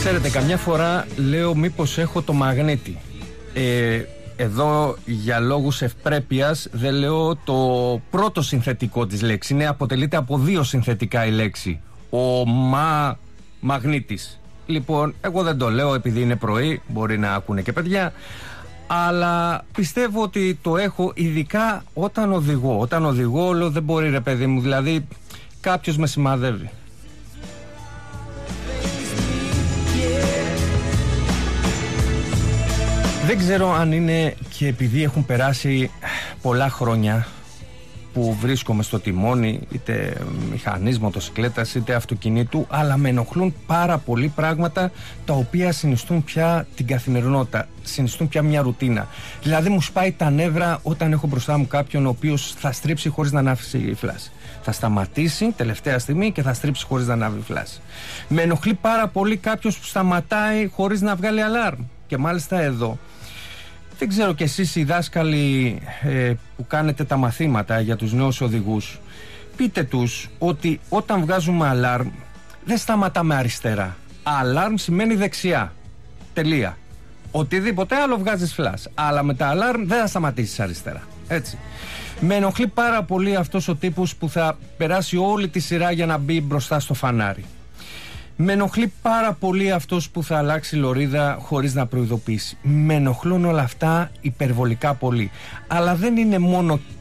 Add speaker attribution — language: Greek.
Speaker 1: Ξέρετε, καμιά φορά λέω μήπως έχω το μαγνήτη. Εδώ για λόγους ευπρέπειας δεν λέω το πρώτο συνθετικό της λέξη. Ναι, αποτελείται από δύο συνθετικά η λέξη. Ο μαγνήτης. Λοιπόν, εγώ δεν το λέω επειδή είναι πρωί, μπορεί να ακούνε και παιδιά, αλλά πιστεύω ότι το έχω ειδικά όταν οδηγώ. Όταν οδηγώ λέω δεν μπορεί ρε παιδί μου, δηλαδή κάποιος με σημαδεύει. Δεν ξέρω αν είναι και επειδή έχουν περάσει πολλά χρόνια που βρίσκομαι στο τιμόνι, είτε μηχανής, μοτοσυκλέτας, είτε αυτοκινήτου, αλλά με ενοχλούν πάρα πολύ πράγματα τα οποία συνιστούν πια την καθημερινότητα, συνιστούν πια μια ρουτίνα. Δηλαδή μου σπάει τα νεύρα όταν έχω μπροστά μου κάποιον ο οποίος θα στρίψει χωρίς να ανάψει φλάση. Θα σταματήσει τελευταία στιγμή και θα στρίψει χωρίς να ανάβει φλάση. Με ενοχλεί πάρα πολύ κάποιος που σταματάει χωρίς να βγάλει αλάρμ. Και μάλιστα εδώ, δεν ξέρω κι εσείς οι δάσκαλοι που κάνετε τα μαθήματα για τους νέους οδηγούς, πείτε τους ότι όταν βγάζουμε αλάρμ δεν σταματάμε αριστερά. Αλάρμ σημαίνει δεξιά. Τελεία. Οτιδήποτε άλλο βγάζεις φλάς. Αλλά με τα αλάρμ δεν θα σταματήσεις αριστερά. Έτσι. Με ενοχλεί πάρα πολύ αυτός ο τύπος που θα περάσει όλη τη σειρά για να μπει μπροστά στο φανάρι. Με ενοχλεί πάρα πολύ αυτός που θα αλλάξει λωρίδα χωρίς να προειδοποιήσει. Με ενοχλούν όλα αυτά υπερβολικά πολύ. Αλλά δεν είναι μόνο